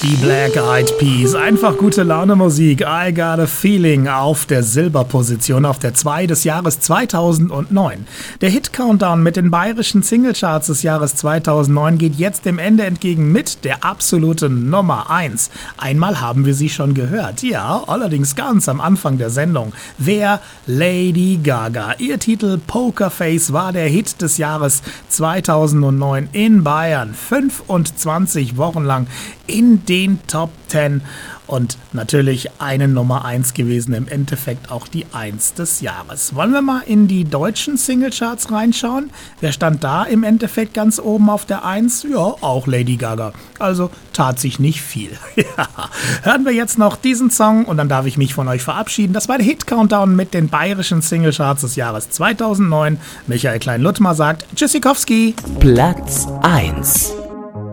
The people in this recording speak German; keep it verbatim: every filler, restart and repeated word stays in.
Die Black Eyed Peas, einfach gute Laune Musik, I Got a Feeling auf der Silberposition, auf der zwei des Jahres zweitausendneun. Der Hit-Countdown mit den bayerischen Singlecharts des Jahres zweitausendneun geht jetzt dem Ende entgegen mit der absoluten Nummer eins. Einmal haben wir sie schon gehört, ja, allerdings ganz am Anfang der Sendung. Wer? Lady Gaga. Ihr Titel Pokerface war der Hit des Jahres zweitausendneun in Bayern. fünfundzwanzig Wochen lang in den Top zehn und natürlich eine Nummer eins gewesen, im Endeffekt auch die eins des Jahres. Wollen wir mal in die deutschen Singlecharts reinschauen? Wer stand da im Endeffekt ganz oben auf der eins? Ja, auch Lady Gaga. Also tat sich nicht viel. Ja. Hören wir jetzt noch diesen Song und dann darf ich mich von euch verabschieden. Das war der Hit-Countdown mit den bayerischen Singlecharts des Jahres zweitausendneun. Michael Klein-Luttmer sagt Tschüssikowski. Platz eins.